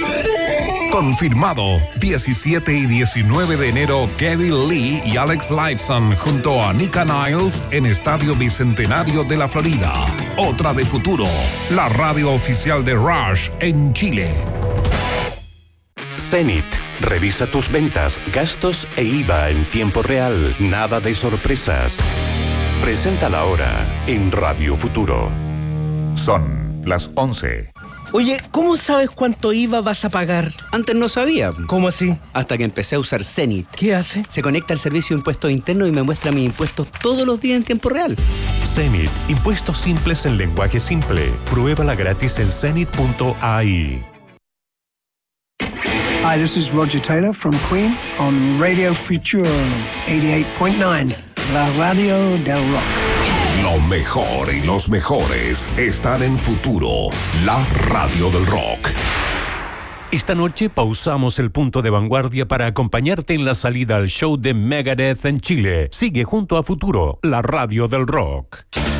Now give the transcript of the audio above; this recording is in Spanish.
Confirmado, 17 y 19 de enero, Kevin Lee y Alex Lifeson junto a Nika Niles en Estadio Bicentenario de la Florida. Otra de Futuro, la radio oficial de Rush en Chile. Zenith. Revisa tus ventas, gastos e IVA en tiempo real. Nada de sorpresas. Presenta la hora en Radio Futuro. Son las 11. Oye, ¿cómo sabes cuánto IVA vas a pagar? Antes no sabía. ¿Cómo así? Hasta que empecé a usar Zenith. ¿Qué hace? Se conecta al servicio de impuestos internos y me muestra mis impuestos todos los días en tiempo real. Zenith. Impuestos simples en lenguaje simple. Pruébala gratis en zenith.ai. Hi, this is Roger Taylor from Queen on Radio Futuro 88.9, la radio del rock. Lo mejor y los mejores están en Futuro, la radio del rock. Esta noche pausamos el punto de vanguardia para acompañarte en la salida al show de Megadeth en Chile. Sigue junto a Futuro, la radio del rock.